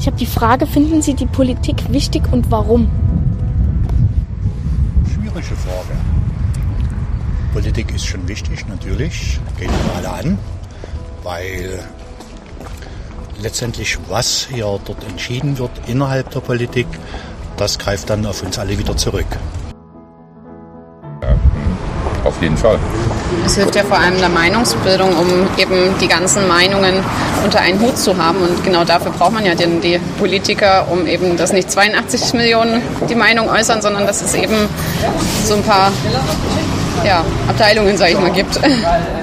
habe die Frage, finden Sie die Politik wichtig und warum? Schwierige Frage. Politik ist schon wichtig, natürlich, geht uns alle an, weil letztendlich, was hier dort entschieden wird innerhalb der Politik, das greift dann auf uns alle wieder zurück. Ja, auf jeden Fall. Es hilft ja vor allem der Meinungsbildung, um eben die ganzen Meinungen unter einen Hut zu haben. Und genau dafür braucht man ja die Politiker, um eben, dass nicht 82 Millionen die Meinung äußern, sondern dass es eben so ein paar Abteilungen, sage ich mal, gibt.